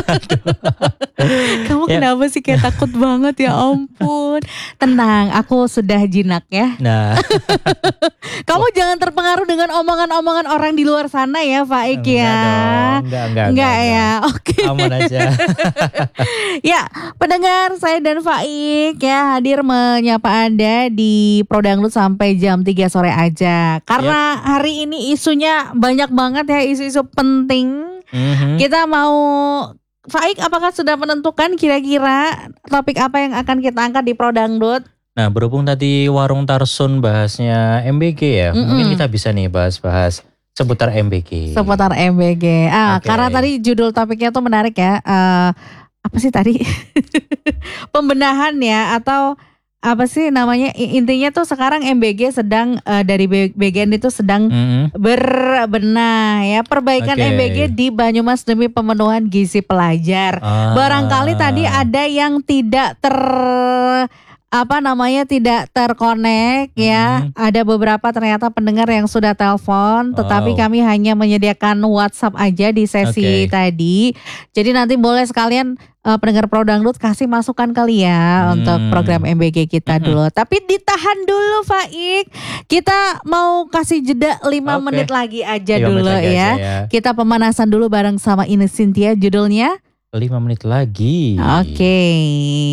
Kamu Ya. kenapa sih kayak takut banget ya ampun. Tenang, aku sudah jinak ya. Nah, Kamu jangan terpengaruh dengan omongan-omongan orang di luar sana ya Faik enggak ya. dong, enggak. Ya, oke. Aman aja. Ya, pendengar saya dan Faik ya hadir menyapa Anda di Pro Dangdut sampai jam 3 sore aja. Karena hari ini isunya banyak banget ya, isu-isu penting. Kita mau Faik, apakah sudah menentukan kira-kira topik apa yang akan kita angkat di Pro Dangdut? Nah, berhubung tadi Warung Tarsun bahasnya MBG ya, mungkin kita bisa nih bahas-bahas seputar MBG. Seputar MBG. Oke. Karena tadi judul topiknya tuh menarik ya. Apa sih tadi? Pembenahan ya, atau apa sih namanya? Intinya tuh sekarang MBG sedang dari BGN itu sedang berbenah ya, perbaikan Oke. MBG di Banyumas demi pemenuhan gizi pelajar. Barangkali tadi ada yang tidak tidak terkonek ya. Ada beberapa ternyata pendengar yang sudah telepon, tetapi kami hanya menyediakan WhatsApp aja di sesi tadi. Jadi nanti boleh sekalian pendengar Pro Dangdut kasih masukan kali ya untuk program MBG kita dulu. Tapi ditahan dulu Faik. Kita mau kasih jeda 5 menit lagi aja 5 menit dulu lagi ya. aja ya. Kita pemanasan dulu bareng sama Ines Cynthia, judulnya 5 menit lagi. Oke.